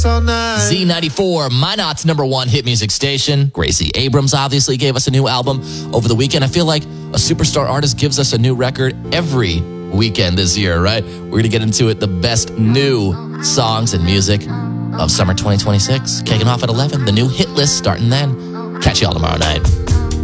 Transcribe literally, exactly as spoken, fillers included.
all night. Z ninety-four, Minot's number one hit music station. Gracie Abrams obviously gave us a new album over the weekend. I feel like a superstar artist gives us a new record every weekend this year, right? We're going to get into it, the best new songs and music of summer twenty twenty-six. Kicking off at eleven, the new hit list starting then. Catch you all tomorrow night.